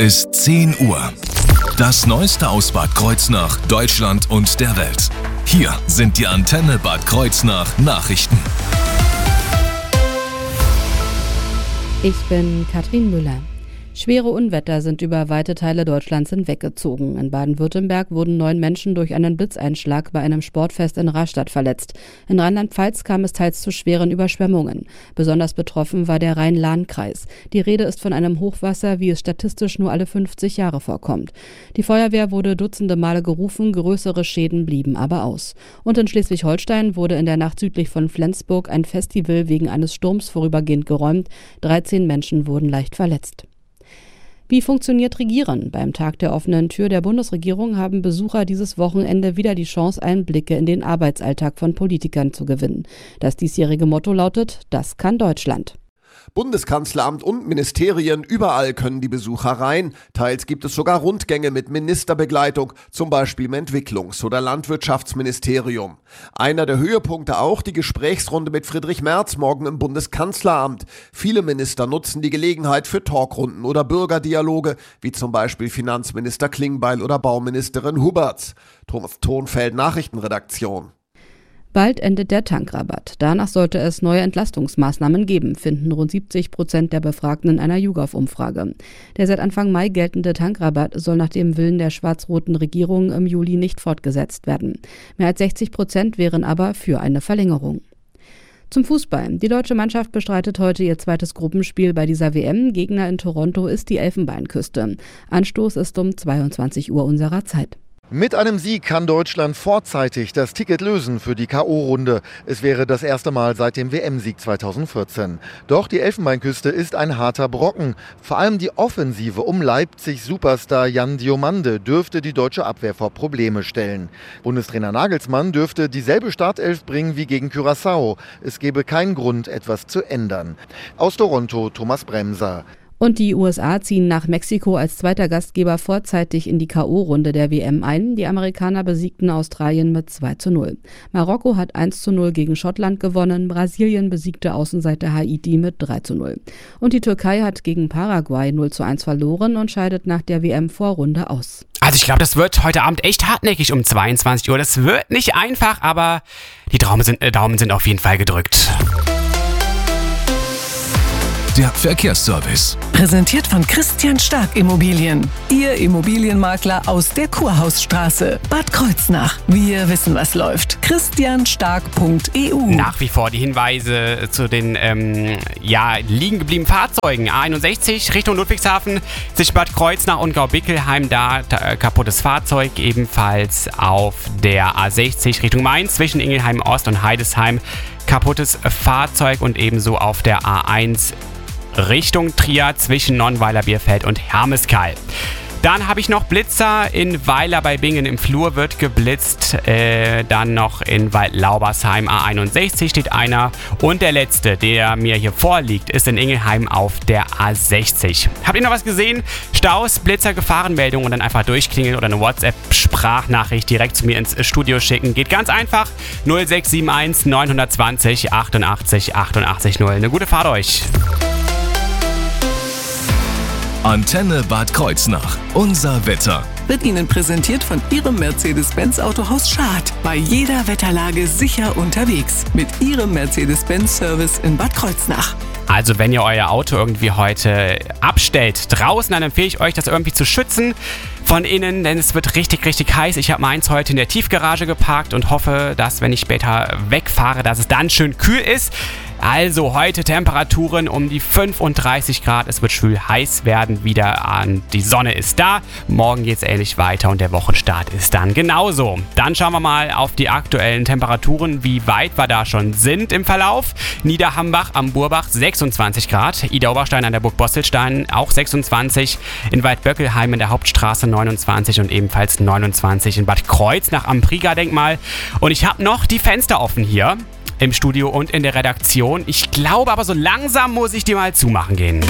ist 10 Uhr. Das Neueste aus Bad Kreuznach, Deutschland und der Welt. Hier sind die Antenne Bad Kreuznach Nachrichten. Ich bin Katrin Müller. Schwere Unwetter sind über weite Teile Deutschlands hinweggezogen. In Baden-Württemberg wurden 9 Menschen durch einen Blitzeinschlag bei einem Sportfest in Rastatt verletzt. In Rheinland-Pfalz kam es teils zu schweren Überschwemmungen. Besonders betroffen war der Rhein-Lahn-Kreis. Die Rede ist von einem Hochwasser, wie es statistisch nur alle 50 Jahre vorkommt. Die Feuerwehr wurde dutzende Male gerufen, größere Schäden blieben aber aus. Und in Schleswig-Holstein wurde in der Nacht südlich von Flensburg ein Festival wegen eines Sturms vorübergehend geräumt. 13 Menschen wurden leicht verletzt. Wie funktioniert Regieren? Beim Tag der offenen Tür der Bundesregierung haben Besucher dieses Wochenende wieder die Chance, Einblicke in den Arbeitsalltag von Politikern zu gewinnen. Das diesjährige Motto lautet: Das kann Deutschland. Bundeskanzleramt und Ministerien, überall können die Besucher rein. Teils gibt es sogar Rundgänge mit Ministerbegleitung, zum Beispiel im Entwicklungs- oder Landwirtschaftsministerium. Einer der Höhepunkte auch die Gesprächsrunde mit Friedrich Merz morgen im Bundeskanzleramt. Viele Minister nutzen die Gelegenheit für Talkrunden oder Bürgerdialoge, wie zum Beispiel Finanzminister Klingbeil oder Bauministerin Huberts. Thomas Thonfeld, Nachrichtenredaktion. Bald endet der Tankrabatt. Danach sollte es neue Entlastungsmaßnahmen geben, finden rund 70% der Befragten in einer YouGov-Umfrage. Der seit Anfang Mai geltende Tankrabatt soll nach dem Willen der schwarz-roten Regierung im Juli nicht fortgesetzt werden. Mehr als 60% wären aber für eine Verlängerung. Zum Fußball. Die deutsche Mannschaft bestreitet heute ihr zweites Gruppenspiel bei dieser WM. Gegner in Toronto ist die Elfenbeinküste. Anstoß ist um 22 Uhr unserer Zeit. Mit einem Sieg kann Deutschland vorzeitig das Ticket lösen für die K.O.-Runde. Es wäre das erste Mal seit dem WM-Sieg 2014. Doch die Elfenbeinküste ist ein harter Brocken. Vor allem die Offensive um Leipzig-Superstar Jan Diomande dürfte die deutsche Abwehr vor Probleme stellen. Bundestrainer Nagelsmann dürfte dieselbe Startelf bringen wie gegen Curaçao. Es gäbe keinen Grund, etwas zu ändern. Aus Toronto, Thomas Bremser. Und die USA ziehen nach Mexiko als zweiter Gastgeber vorzeitig in die K.O.-Runde der WM ein. Die Amerikaner besiegten Australien mit 2:0. Marokko hat 1:0 gegen Schottland gewonnen. Brasilien besiegte Außenseiter Haiti mit 3:0. Und die Türkei hat gegen Paraguay 0:1 verloren und scheidet nach der WM-Vorrunde aus. Also ich glaube, das wird heute Abend echt hartnäckig um 22 Uhr. Das wird nicht einfach, aber die Daumen sind auf jeden Fall gedrückt. Der Verkehrsservice. Präsentiert von Christian Stark Immobilien. Ihr Immobilienmakler aus der Kurhausstraße. Bad Kreuznach. Wir wissen, was läuft. christianstark.eu. Nach wie vor die Hinweise zu den liegen gebliebenen Fahrzeugen. A61 Richtung Ludwigshafen, zwischen Bad Kreuznach und Gaubickelheim, da kaputtes Fahrzeug. Ebenfalls auf der A60 Richtung Mainz, zwischen Ingelheim Ost und Heidesheim, kaputtes Fahrzeug. Und ebenso auf der A1 Richtung Trier zwischen Nonnweiler, Bierfeld und Hermeskeil. Dann habe ich noch Blitzer in Weiler bei Bingen im Flur wird geblitzt. Dann noch in Waldlaubersheim A61 steht einer. Und der letzte, der mir hier vorliegt, ist in Ingelheim auf der A60. Habt ihr noch was gesehen? Staus, Blitzer, Gefahrenmeldung und dann einfach durchklingeln oder eine WhatsApp-Sprachnachricht direkt zu mir ins Studio schicken. Geht ganz einfach. 0671 920 88 88 0. Eine gute Fahrt euch. Antenne Bad Kreuznach. Unser Wetter. Wird Ihnen präsentiert von Ihrem Mercedes-Benz Autohaus Schad. Bei jeder Wetterlage sicher unterwegs. Mit Ihrem Mercedes-Benz-Service in Bad Kreuznach. Also wenn ihr euer Auto irgendwie heute abstellt draußen, dann empfehle ich euch, das irgendwie zu schützen von innen, denn es wird richtig, richtig heiß. Ich habe meins heute in der Tiefgarage geparkt und hoffe, dass, wenn ich später wegfahre, dass es dann schön kühl ist. Also heute Temperaturen um die 35 Grad. Es wird schwül heiß werden wieder an. Die Sonne ist da. Morgen geht es ähnlich weiter und der Wochenstart ist dann genauso. Dann schauen wir mal auf die aktuellen Temperaturen, wie weit wir da schon sind im Verlauf. Niederhambach am Burbach 26 Grad. Ida-Oberstein an der Burg Bostelstein auch 26. In Waldböckelheim in der Hauptstraße 29 und ebenfalls 29 in Bad Kreuznach am Prieger-Denkmal. Und ich habe noch die Fenster offen hier im Studio und in der Redaktion. Ich glaube aber, so langsam muss ich die mal zumachen gehen.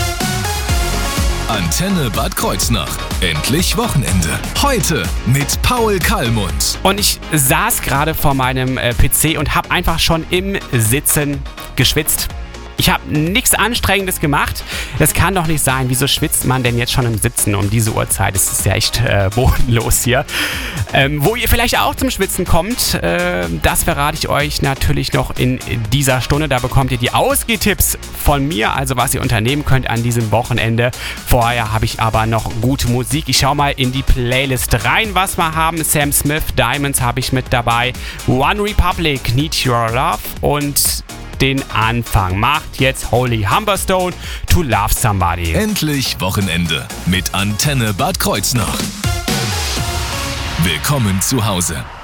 Antenne Bad Kreuznach. Endlich Wochenende. Heute mit Paul Kallmund. Und ich saß gerade vor meinem PC und habe einfach schon im Sitzen geschwitzt. Ich habe nichts Anstrengendes gemacht. Das kann doch nicht sein. Wieso schwitzt man denn jetzt schon im Sitzen um diese Uhrzeit? Das ist ja echt bodenlos hier. Wo ihr vielleicht auch zum Schwitzen kommt, das verrate ich euch natürlich noch in dieser Stunde. Da bekommt ihr die Ausgehtipps von mir, also was ihr unternehmen könnt an diesem Wochenende. Vorher habe ich aber noch gute Musik. Ich schaue mal in die Playlist rein, was wir haben. Sam Smith, Diamonds habe ich mit dabei. One Republic, Need Your Love und den Anfang macht jetzt Holy Humberstone, To Love Somebody. Endlich Wochenende mit Antenne Bad Kreuznach. Willkommen zu Hause.